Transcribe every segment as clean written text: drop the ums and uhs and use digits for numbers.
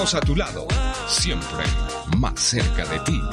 A tu lado, siempre más cerca de ti.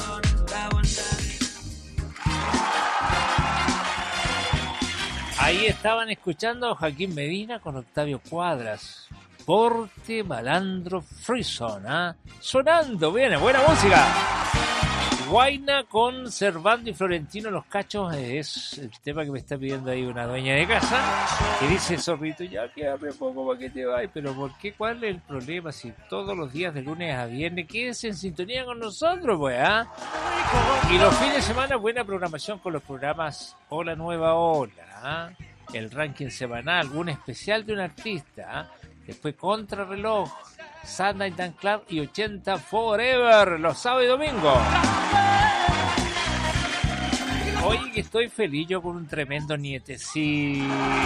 Ahí estaban escuchando a Joaquín Medina con Octavio Cuadras. Porte Malandro Frison, ¿ah? Sonando, bien, buena música. Guaina con Servando y Florentino Los Cachos es el tema que me está pidiendo ahí una dueña de casa que dice: zorrito, ya quédame poco para que te vayas. Pero ¿por qué? ¿Cuál es el problema? Si todos los días de lunes a viernes quédese en sintonía con nosotros, pues, ¿ah? Y los fines de semana buena programación con los programas Hola Nueva Ola, ¿ah? El ranking semanal, un especial de un artista, ¿ah? Después Contrarreloj, Sunday Night Club y 80 Forever, los sábados y domingos. Oye, que estoy feliz yo con un tremendo nietecito.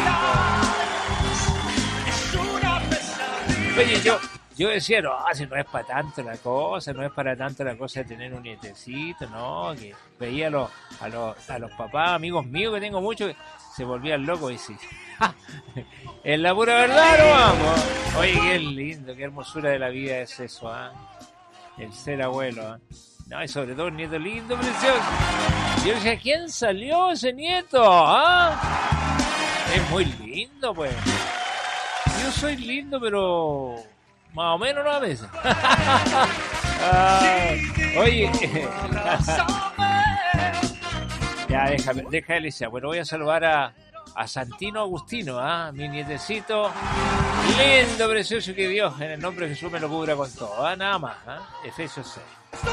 Oye, yo decía, no, si no es para tanto la cosa, no es para tanto la cosa de tener un nietecito, no, que veía a los papás, amigos míos que tengo muchos, que se volvían locos y sí. Es la pura verdad, no vamos. Oye, qué lindo, qué hermosura de la vida es eso, ¿ah? El ser abuelo, ¿ah? No, y sobre todo un nieto lindo, precioso. Yo decía, ¿quién salió ese nieto? ¿Ah? Es muy lindo, pues. Yo soy lindo, pero más o menos no a veces. Oye, ya deja Alicia. Bueno, voy a saludar a Santino Agustino, ¿ah? Mi nietecito lindo, precioso, que Dios en el nombre de Jesús me lo cubra con todo, ¿ah? Nada más, ¿ah? Efesios 6.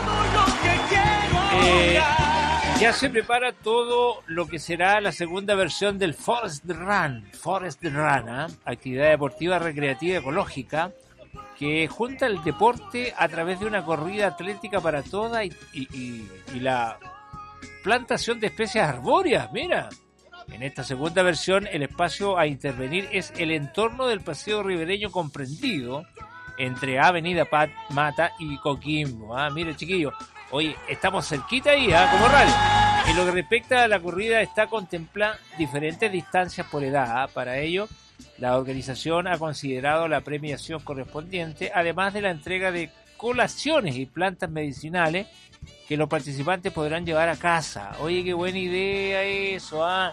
Ya se prepara todo lo que será la segunda versión del Forest Run, ¿ah? Actividad deportiva recreativa ecológica que junta el deporte a través de una corrida atlética para todas y la plantación de especies arbóreas, mira. En esta segunda versión, el espacio a intervenir es el entorno del paseo ribereño comprendido entre Avenida Mata y Coquimbo. Ah, mire, chiquillos, oye, estamos cerquita ahí, como radio. En lo que respecta a la corrida, esta contempla diferentes distancias por edad. Para ello, la organización ha considerado la premiación correspondiente, además de la entrega de colaciones y plantas medicinales que los participantes podrán llevar a casa. Oye, qué buena idea eso, ¿ah?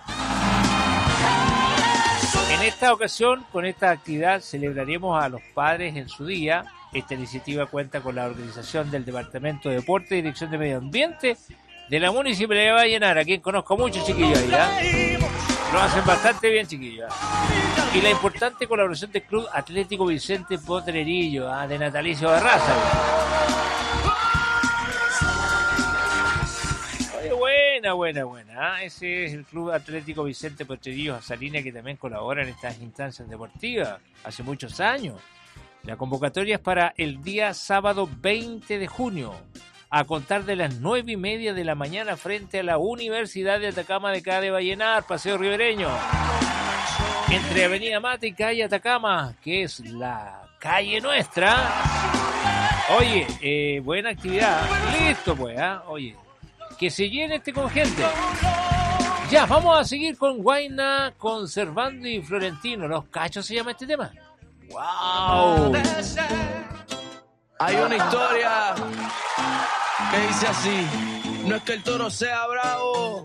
En esta ocasión, con esta actividad, celebraremos a los padres en su día. Esta iniciativa cuenta con la organización del Departamento de Deporte y Dirección de Medio Ambiente de la Municipalidad de Vallenar, a quien conozco mucho, chiquillos, ahí, lo hacen bastante bien, chiquillos. Y la importante colaboración del Club Atlético Vicente Potrerillo, de Natalicio Barraza. Buena. Ese es el Club Atlético Vicente Potrerillo Salina, que también colabora en estas instancias deportivas hace muchos años. La convocatoria es para el día sábado 20 de junio, a contar de las 9:30 de la mañana, frente a la Universidad de Atacama de acá de Vallenar, Paseo Ribereño, entre Avenida Mata y Calle Atacama, que es la calle nuestra. Oye, buena actividad. Listo, pues, Oye, que se llene con gente. Ya, vamos a seguir con Guaina, con Servando y Florentino. Los Cachos se llama este tema. ¡Wow! Hay una historia que dice así: no es que el toro sea bravo,